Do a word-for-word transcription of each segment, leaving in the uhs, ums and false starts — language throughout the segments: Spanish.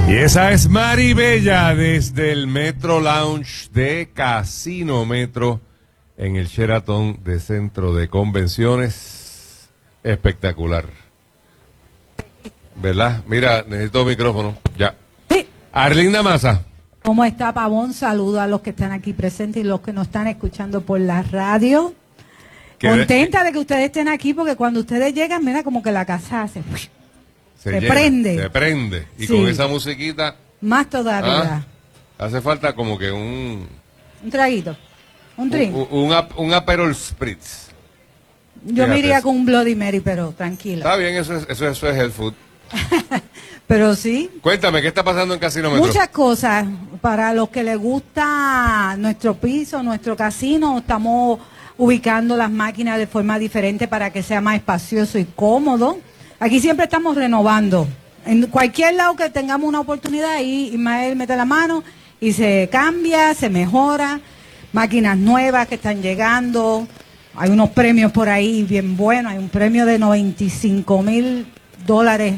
Y esa es Maribella desde el Metro Lounge de Casino Metro en el Sheraton de Centro de Convenciones. Espectacular. ¿Verdad? Mira, necesito micrófono. Ya. Sí. Arlinda Maza. ¿Cómo está, Pavón? Saludo a los que están aquí presentes y los que nos están escuchando por la radio. Contenta de que ustedes estén aquí porque cuando ustedes llegan, mira como que la casa hace... Se, se llena, prende. Se prende. Y sí. con esa musiquita... Más todavía. Ah, hace falta como que un... Un traguito. Un drink. Un, un, un, un Aperol Spritz. Yo Fíjate me iría eso. con un Bloody Mary, pero tranquila. Está bien, eso es, eso, eso es health food. Pero sí. Cuéntame, ¿qué está pasando en Casino Metro? Muchas cosas. Para los que les gusta nuestro piso, nuestro casino, estamos ubicando las máquinas de forma diferente para que sea más espacioso y cómodo. Aquí siempre estamos renovando. En cualquier lado que tengamos una oportunidad, ahí Ismael mete la mano y se cambia, se mejora. Máquinas nuevas que están llegando. Hay unos premios por ahí bien buenos. Hay un premio de noventa y cinco mil dólares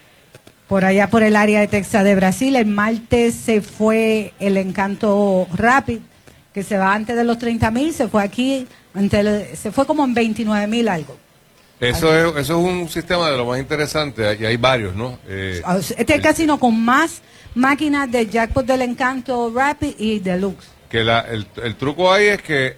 por allá por el área de Texas de Brasil. El martes se fue el Encanto Rapid, que se va antes de los treinta mil. Se fue aquí, ante, se fue como en veintinueve mil algo. Eso es, eso es un sistema de lo más interesante, y hay varios, ¿no? Eh, este es el casino con más máquinas de jackpot del Encanto Rapid y Deluxe. Que la, el, el truco ahí es que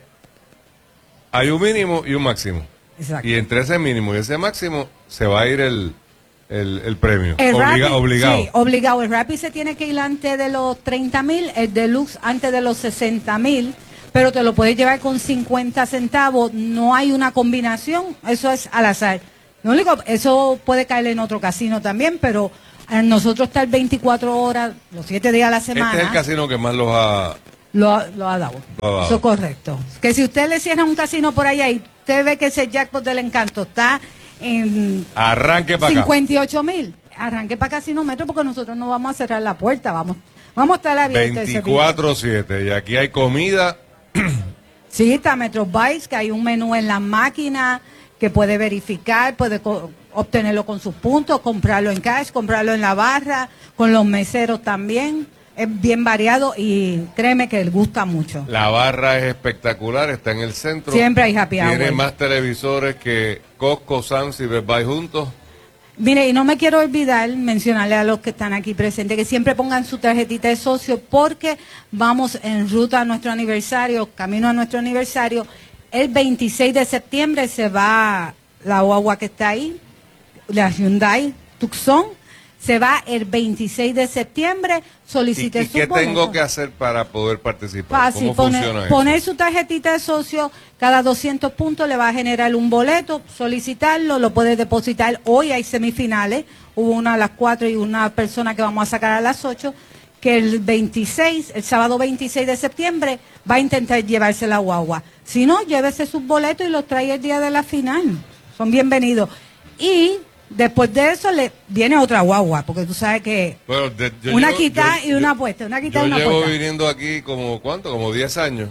hay un mínimo y un máximo. Exacto. Y entre ese mínimo y ese máximo se va a ir el, el, el premio. El Obliga, Rapid, obligado. Sí, obligado. El Rapid se tiene que ir antes de los treinta mil, el Deluxe antes de los sesenta mil. Pero te lo puedes llevar con cincuenta centavos, no hay una combinación, eso es al azar. Lo único, eso puede caer en otro casino también, pero a nosotros estar veinticuatro horas, los siete días a la semana. Este es el casino que más los ha... Lo, ha- lo ha dado. Lo ha dado. Eso es correcto. Que si usted le cierra un casino por allá y usted ve que ese jackpot del Encanto está en Arranque para acá. cincuenta y ocho mil, arranque para Casino Metro porque nosotros no vamos a cerrar la puerta, vamos, vamos a estar abiertos. ese día. veinticuatro siete. Y aquí hay comida... Sí, está Metro Bikes, que hay un menú en la máquina que puede verificar, puede co- obtenerlo con sus puntos, comprarlo en cash, comprarlo en la barra, con los meseros también. Es bien variado y créeme que le gusta mucho. La barra es espectacular, está en el centro. Siempre hay happy hour. Tiene más televisores que Costco, Sam's y Best Buy juntos. Mire, y no me quiero olvidar mencionarle a los que están aquí presentes que siempre pongan su tarjetita de socio porque vamos en ruta a nuestro aniversario, camino a nuestro aniversario. El veintiséis de septiembre se va la guagua que está ahí, la Hyundai Tucson. Se va el veintiséis de septiembre, solicite ¿Y, y su qué boleto. tengo que hacer para poder participar? Fácil, ¿Cómo poner, funciona eso? poner su tarjetita de socio, cada doscientos puntos le va a generar un boleto, solicitarlo, lo puede depositar. Hoy hay semifinales, hubo una a las cuatro y una persona que vamos a sacar a las ocho, que el veintiséis, el sábado veintiséis de septiembre, va a intentar llevarse la guagua. Si no, llévese sus boletos y los trae el día de la final. Son bienvenidos. Y después de eso le viene otra guagua, porque tú sabes que Bueno, de- yo una llevo- quitada yo- y una yo- apuesta, una quitada Yo y una llevo apuesta. viniendo aquí como, ¿cuánto? Como diez años.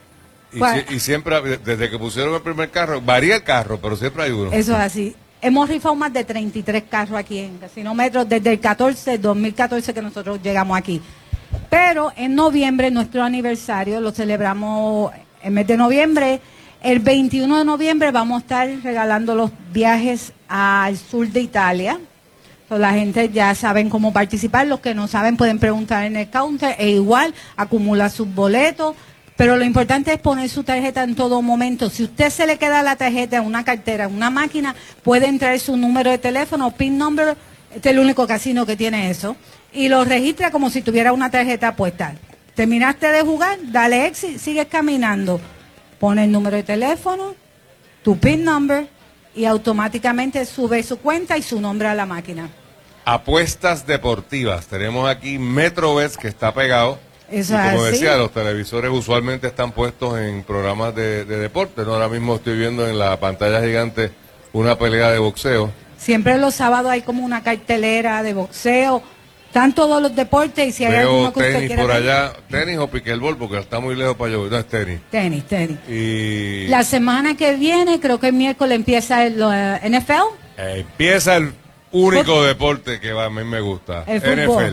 Y, Pues- si- y siempre, desde que pusieron el primer carro, varía el carro, pero siempre hay uno. Eso es así. Hemos rifado más de treinta y tres carros aquí en Casino Metro desde el catorce, dos mil catorce que nosotros llegamos aquí. Pero en noviembre, nuestro aniversario, lo celebramos en mes de noviembre. El veintiuno de noviembre vamos a estar regalando los viajes al sur de Italia. Entonces, la gente ya saben cómo participar. Los que no saben pueden preguntar en el counter e igual acumular sus boletos. Pero lo importante es poner su tarjeta en todo momento. Si usted se le queda la tarjeta en una cartera, en una máquina, puede entrar su número de teléfono, PIN number. Este es el único casino que tiene eso. Y lo registra como si tuviera una tarjeta puesta. Terminaste de jugar, dale exit, sigues caminando. Pone el número de teléfono, tu PIN number y automáticamente sube su cuenta y su nombre a la máquina. Apuestas deportivas. Tenemos aquí MetroBets que está pegado. Eso y como es así. decía, los televisores usualmente están puestos en programas de, de deporte. ¿no? Ahora mismo estoy viendo en la pantalla gigante una pelea de boxeo. Siempre los sábados hay como una cartelera de boxeo. Están todos los deportes y si hay Veo alguno que usted tenis quiera por ver, allá. Tenis o piquelbol porque está muy lejos para yo. No es tenis. Tenis, tenis. Y La semana que viene, creo que el miércoles empieza el eh, N F L. eh, empieza el único Fut- deporte que a mí me gusta. El N F fútbol. L.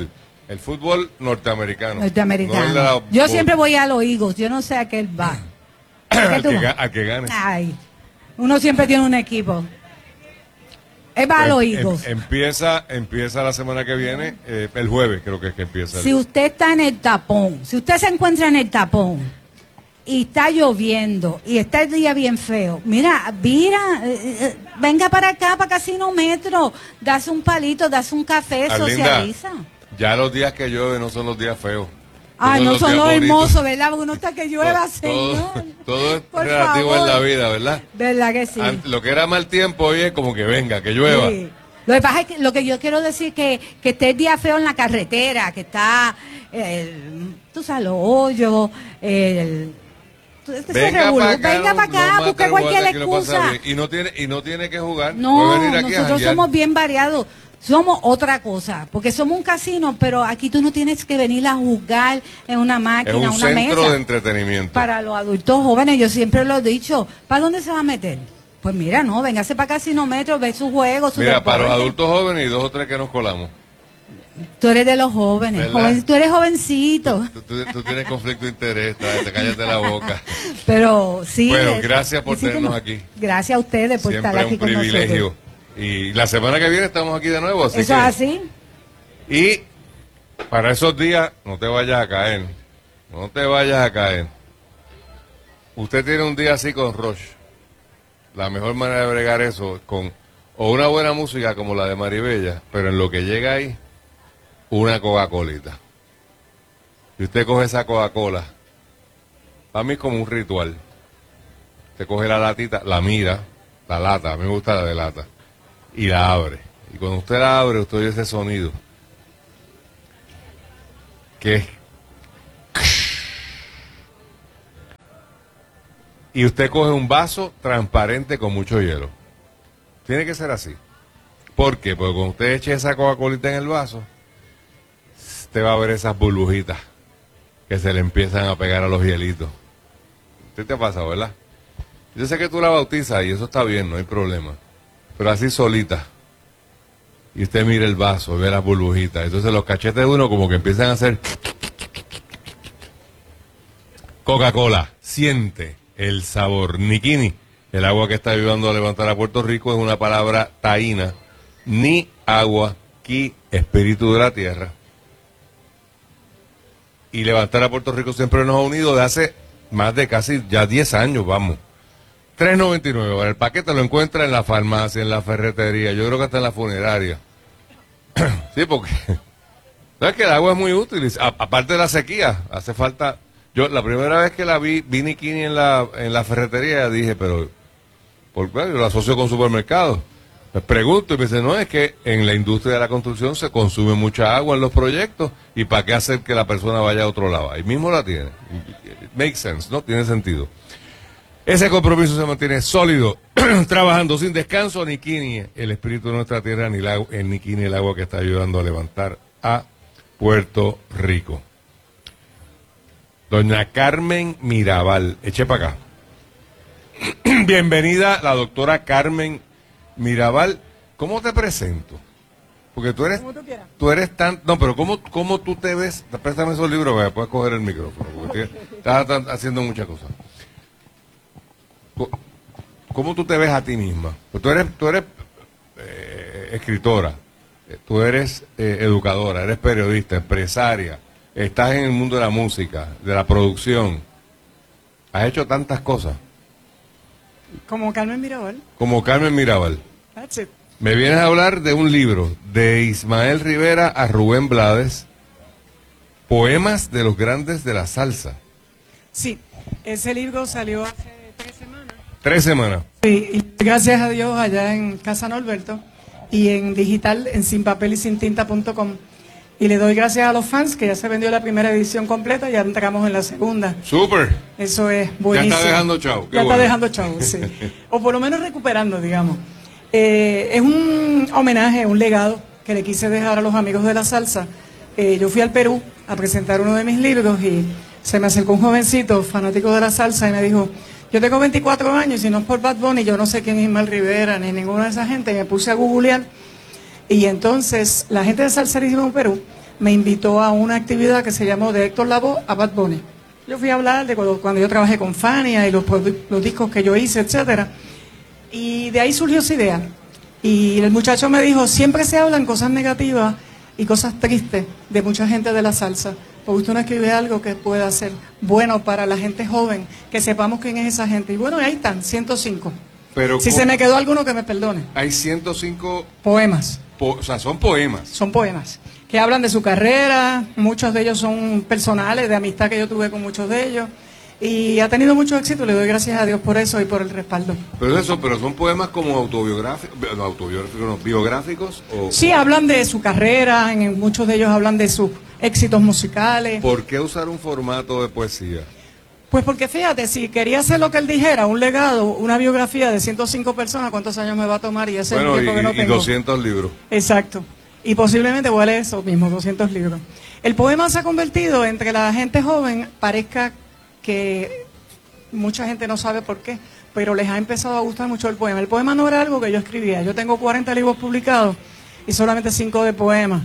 El fútbol norteamericano. Norteamericano. No el de la Yo bol- siempre voy a los Eagles, yo no sé a qué él va. ¿A al, qué tú que, vas? ga- al que gane. Ay, uno siempre tiene un equipo. Él va a los Em- em- Eagles. empieza, empieza la semana que viene, eh, el jueves creo que es que empieza. el- Si usted está en el tapón, si usted se encuentra en el tapón y está lloviendo y está el día bien feo, mira, mira, eh, eh, venga para acá, para Casino Metro, das un palito, das un café, Arlinda, socializa. ya los días que llueve no son los días feos. Ay, no son días los bonitos. hermosos, ¿verdad? Porque uno está que llueva, todo, señor. todo es Por relativo favor. en la vida, ¿verdad? ¿Verdad que sí? Ant- Lo que era mal tiempo hoy es como que venga, que llueva. Sí. Lo que pasa es que lo que yo quiero decir que que esté el día feo en la carretera, que está, el, tú sabes, los hoyos, el, este se Venga revolú. para acá, venga no- para acá, no busque mate cualquier guarda que lo pasa excusa. bien. Y no tiene y no tiene que jugar. No, Puede venir aquí a nosotros janguear. somos bien variados. Somos otra cosa, porque somos un casino, pero aquí tú no tienes que venir a jugar en una Es máquina, un una centro mesa. de entretenimiento. Para los adultos jóvenes, yo siempre lo he dicho, ¿para dónde se va a meter? Pues mira, no, véngase para Casino Metro, ve sus juegos, sus Mira, para los deportes. adultos jóvenes y dos o tres que nos colamos. Tú eres de los jóvenes, ¿Verdad? joven- tú eres jovencito, Tú, tú- tú tienes conflicto de interés, te cállate la boca. pero sí. Bueno, eh, gracias por y sí que tenernos no. aquí. Gracias a ustedes por Siempre estar es aquí un con privilegio. nosotros. Y la semana que viene estamos aquí de nuevo, así ¿Eso que... es así? Y para esos días no te vayas a caer, no te vayas a caer. Usted tiene un día así con Roche. La mejor manera de bregar eso es con o una buena música como la de Maribella, pero en lo que llega ahí, una Coca-Colita. Y usted coge esa Coca-Cola, para mí es como un ritual. Usted coge la latita, la mira, la lata, a mí me gusta la de lata, y la abre. Y cuando usted la abre, usted oye ese sonido. Que es... Y usted coge un vaso transparente con mucho hielo. Tiene que ser así. ¿Por qué? Porque cuando usted eche esa Coca-Colita en el vaso, usted va a ver esas burbujitas que se le empiezan a pegar a los hielitos. ¿Usted te ha pasado, verdad? Yo sé que tú la bautizas y eso está bien, no hay problema. Pero así solita. Y usted mira el vaso, ve las burbujitas. Entonces los cachetes de uno como que empiezan a hacer... Coca-Cola, siente el sabor. Nikini, el agua que está ayudando a levantar a Puerto Rico, es una palabra taína. Ni agua, ki, espíritu de la tierra. Y levantar a Puerto Rico siempre nos ha unido de hace más de casi ya diez años, vamos. tres noventa y nueve. Ahora, el paquete lo encuentra en la farmacia, en la ferretería, yo creo que hasta en la funeraria. Sí, porque no es que el agua es muy útil, a- aparte de la sequía, hace falta. Yo la primera vez que la vi, vi Nikini en la, en la ferretería, dije, pero, ¿por qué? Yo lo asocio con supermercados. Me pregunto y me dice, no, es que en la industria de la construcción se consume mucha agua en los proyectos, ¿y para qué hacer que la persona vaya a otro lado? Ahí mismo la tiene. It makes sense, ¿no? Tiene sentido. Ese compromiso se mantiene sólido, trabajando sin descanso. Nikini, el espíritu de nuestra tierra, ni el, agua- el Nikini, el agua que está ayudando a levantar a Puerto Rico. Doña Carmen Mirabal, eche para acá. Bienvenida la doctora Carmen Mirabal. ¿Cómo te presento? Porque tú eres, Como tú quieras. tú eres tan, no, pero ¿cómo, cómo tú te ves? Préstame esos libros para que puedas coger el micrófono, porque te- estás tan- haciendo muchas cosas. Co- ¿Cómo tú te ves a ti misma? Pues tú eres, tú eres eh, escritora, eh, tú eres eh, educadora, eres periodista, empresaria, estás en el mundo de la música, de la producción. Has hecho tantas cosas. Como Carmen Mirabal. Como Carmen Mirabal. That's it. Me vienes a hablar de un libro de Ismael Rivera a Rubén Blades, Poemas de los Grandes de la Salsa. Sí, ese libro salió hace tres semanas. Tres semanas. Sí, y gracias a Dios allá en Casa Norberto y en digital en sin papel y sin tinta punto com. Y le doy gracias a los fans que ya se vendió la primera edición completa, ya entramos en la segunda. ¡Súper! Eso es buenísimo. Ya está dejando chavo, qué Ya bueno. está dejando chavo, sí. O por lo menos recuperando, digamos. Eh, es un homenaje, un legado que le quise dejar a los amigos de la salsa. Eh, yo fui al Perú a presentar uno de mis libros y se me acercó un jovencito fanático de la salsa y me dijo, yo tengo veinticuatro años y no es por Bad Bunny, yo no sé quién es Ismael Rivera ni ninguna de esa gente. Y me puse a googlear y entonces la gente de Salserísimo en Perú me invitó a una actividad que se llamó de Héctor Lavoe a Bad Bunny. Yo fui a hablar de cuando, cuando yo trabajé con Fania y los, los discos que yo hice, etcétera. Y de ahí surgió esa idea. Y el muchacho me dijo, siempre se hablan cosas negativas y cosas tristes de mucha gente de la salsa. Porque usted no escribe algo que pueda ser bueno para la gente joven, que sepamos quién es esa gente. Y bueno, ahí están, ciento cinco. Pero si ¿cómo? Se me quedó alguno, que me perdone. Hay ciento cinco... Poemas. Po, o sea, son poemas. Son poemas. Que hablan de su carrera, muchos de ellos son personales, de amistad que yo tuve con muchos de ellos. Y ha tenido mucho éxito, le doy gracias a Dios por eso y por el respaldo. Pero eso, pero son poemas como autobiográficos, no, autobiográficos, no, biográficos. O, sí, hablan de su carrera, en muchos de ellos hablan de sus éxitos musicales. ¿Por qué usar un formato de poesía? Pues porque fíjate, si quería hacer lo que él dijera, un legado, una biografía de ciento cinco personas, ¿cuántos años me va a tomar? Y ese bueno, es el tiempo y, que no y tengo. doscientos libros. Exacto. Y posiblemente voy a leer eso mismo, doscientos libros. El poema se ha convertido entre la gente joven, parezca que mucha gente no sabe por qué, pero les ha empezado a gustar mucho el poema. El poema no era algo que yo escribía. Yo tengo cuarenta libros publicados y solamente cinco de poemas.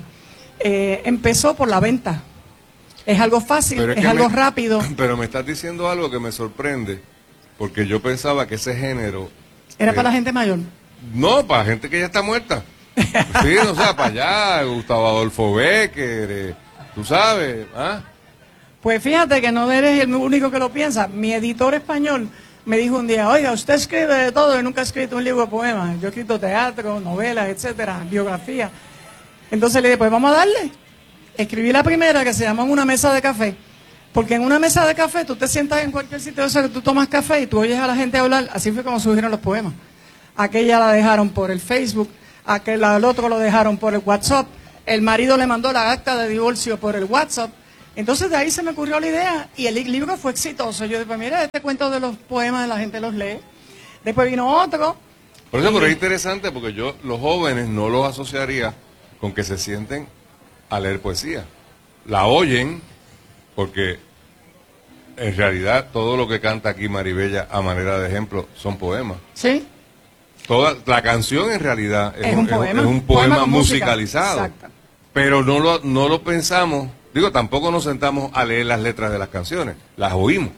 Eh, empezó por la venta. Es algo fácil, Pero es, es es algo me, rápido. Pero me estás diciendo algo que me sorprende, porque yo pensaba que ese género... Era eh, para la gente mayor. No, para gente que ya está muerta. Sí, o sea, para allá, Gustavo Adolfo Bécquer, eh, tú sabes, ¿ah? Pues fíjate que no eres el único que lo piensa. Mi editor español me dijo un día, oiga, usted escribe de todo y nunca ha escrito un libro de poemas. Yo he escrito teatro, novelas, etcétera, biografía. Entonces le dije, pues vamos a darle. Escribí la primera, que se llama Una mesa de café. Porque en una mesa de café tú te sientas en cualquier sitio, o sea, que tú tomas café y tú oyes a la gente hablar. Así fue como surgieron los poemas. Aquella la dejaron por el Facebook, aquel al otro lo dejaron por el WhatsApp. El marido le mandó la acta de divorcio por el WhatsApp. Entonces de ahí se me ocurrió la idea y el libro fue exitoso. Yo dije, mira, este cuento de los poemas la gente los lee. Después vino otro. Por eso, pero es interesante porque yo, los jóvenes, no los asociaría con que se sienten a leer poesía. La oyen porque en realidad todo lo que canta aquí Maribella a manera de ejemplo son poemas. Sí. Toda la canción en realidad es, es un poema, es un poema, poema musicalizado. Exacto. Pero no lo, no lo pensamos, digo, tampoco nos sentamos a leer las letras de las canciones, las oímos.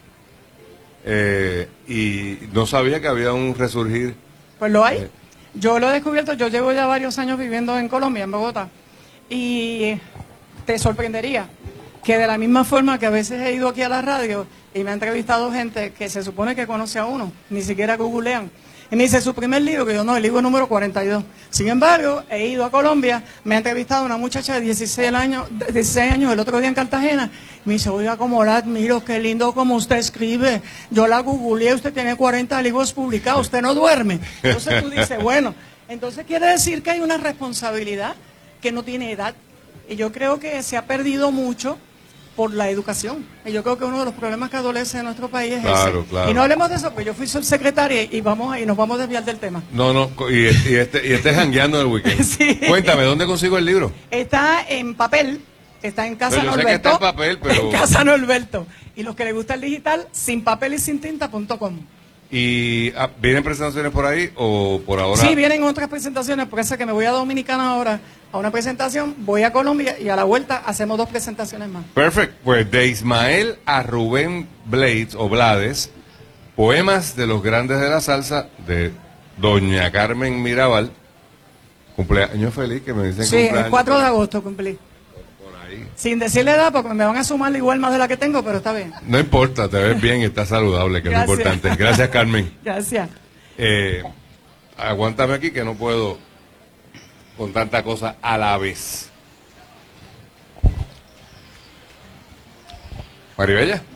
Eh, y no sabía que había un resurgir. Pues lo hay. Eh, Yo lo he descubierto, yo llevo ya varios años viviendo en Colombia, en Bogotá, y te sorprendería que de la misma forma que a veces he ido aquí a la radio y me ha entrevistado gente que se supone que conoce a uno, ni siquiera googlean, y me dice su primer libro, que yo no, el libro número cuarenta y dos. Sin embargo, he ido a Colombia, me ha entrevistado una muchacha de dieciséis años, dieciséis años el otro día en Cartagena, me dice, oiga, como la admiro, qué lindo como usted escribe, yo la googleé, usted tiene cuarenta libros publicados, usted no duerme. Entonces tú dices, bueno, entonces quiere decir que hay una responsabilidad que no tiene edad, y yo creo que se ha perdido mucho por la educación. Y yo creo que uno de los problemas que adolece en nuestro país es claro, ese. claro. Y no hablemos de eso, porque yo fui subsecretaria y vamos y nos vamos a desviar del tema. No, no, y, y este, y este jangueando el weekend. Sí. Cuéntame, ¿dónde consigo el libro? Está en papel, está en Casa Pero yo sé que Norberto. está en papel, pero- En Casa Norberto. Y los que les gusta el digital, sin papel y sin tinta punto com. ¿Y ah, vienen presentaciones por ahí o por ahora? Sí, vienen otras presentaciones, por eso es que me voy a Dominicana ahora a una presentación, voy a Colombia y a la vuelta hacemos dos presentaciones más. Perfecto. Pues de Ismael a Rubén Blades o Blades, poemas de los grandes de la salsa de Doña Carmen Mirabal. Cumpleaños feliz, que me dicen Sí, cumpleaños. el cuatro de agosto cumplí. Por ahí. Sin decirle edad, porque me van a sumar igual más de la que tengo, pero está bien. No importa, te ves bien y estás saludable, que es lo Gracias. importante. Gracias, Carmen. Gracias. Eh, aguántame aquí que no puedo con tanta cosa a la vez. Maribella.